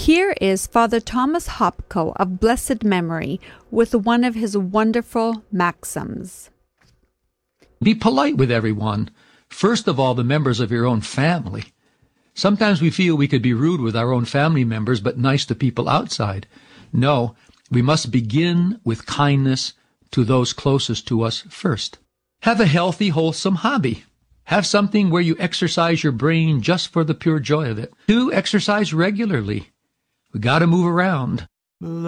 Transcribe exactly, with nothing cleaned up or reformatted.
Here is Father Thomas Hopko of blessed memory with one of his wonderful maxims. Be polite with everyone. First of all, the members of your own family. Sometimes we feel we could be rude with our own family members, but nice to people outside. No, we must begin with kindness to those closest to us first. Have a healthy, wholesome hobby. Have something where you exercise your brain just for the pure joy of it. Do exercise regularly. We got to move around.